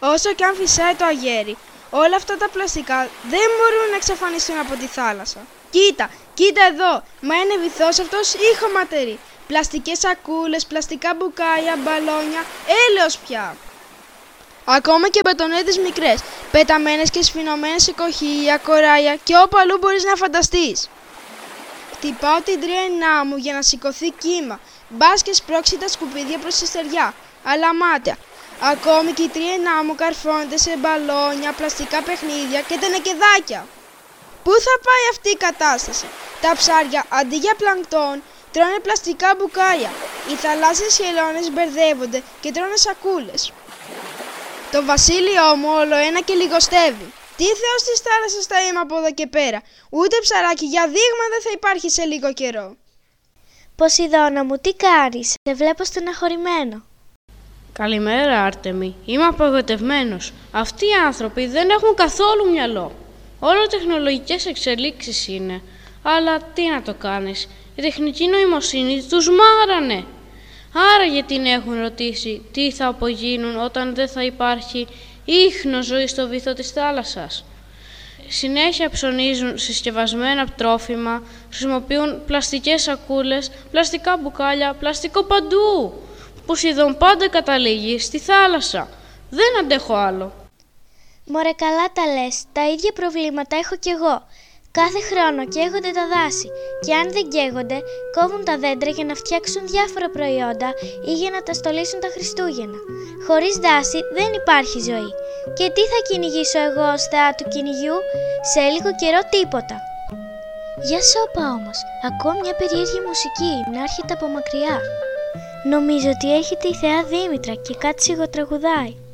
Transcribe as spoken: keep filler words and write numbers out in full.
όσο και αν φυσάει το αγέρι, όλα αυτά τα πλαστικά δεν μπορούν να εξαφανιστούν από τη θάλασσα. Κοίτα, κοίτα εδώ, μα είναι βυθός αυτός ή χωματερή. Πλαστικές σακούλες, πλαστικά μπουκάλια, μπαλόνια, έλεος πια. Ακόμα και μπατονέτες μικρές, πεταμένες και σφινωμένες σε κοχύλια, κοράλια και όπου αλλού μπορείς να φανταστείς. Χτυπάω την τριένά μου για να σηκωθεί κύμα, μπας και σπρώξει τα σκουπίδια προς τη στεριά, αλλά μάτια. Ακόμη και η τριένά μου καρφώνεται σε μπαλόνια, πλαστικά παιχνίδια και τενεκεδάκια. Πού θα πάει αυτή η κατάσταση? Τα ψάρια αντί για πλανκτόν τρώνε πλαστικά μπουκάλια. Οι θαλάσσιες χελώνες μπερδεύονται και τρώνε σακούλες. Το βασίλειό μου όλο ένα και λιγοστεύει. Τι θεός της θάλασσας θα είμαι από εδώ και πέρα? Ούτε ψαράκι για δείγμα δεν θα υπάρχει σε λίγο καιρό. Ποσειδώνα μου, τι κάνεις? Σε βλέπω στεναχωρημένο. Καλημέρα, Άρτεμι. Είμαι απογοητευμένος. Αυτοί οι άνθρωποι δεν έχουν καθόλου μυαλό. Όλο τεχνολογικές εξελίξεις είναι. Αλλά τι να το κάνεις, η τεχνική νοημοσύνη τους μάρανε. Άρα γιατί να έχουν ρωτήσει τι θα απογίνουν όταν δεν θα υπάρχει ίχνος ζωή στο βυθό της θάλασσας. Συνέχεια ψωνίζουν συσκευασμένα τρόφιμα, χρησιμοποιούν πλαστικές σακούλες, πλαστικά μπουκάλια, πλαστικό παντού, που σχεδόν πάντα καταλήγει στη θάλασσα. Δεν αντέχω άλλο. Μωρέ, καλά τα λες, τα ίδια προβλήματα έχω κι εγώ. Κάθε χρόνο καίγονται τα δάση και αν δεν καίγονται, κόβουν τα δέντρα για να φτιάξουν διάφορα προϊόντα ή για να τα στολίσουν τα Χριστούγεννα. Χωρίς δάση δεν υπάρχει ζωή. Και τι θα κυνηγήσω εγώ ως θεά του κυνηγιού? Σε λίγο καιρό τίποτα. Για σώπα όμως, ακούω μια περίεργη μουσική να έρχεται από μακριά. Νομίζω ότι έχετε η θεά Δήμητρα και κάτι σιγοτραγουδάει.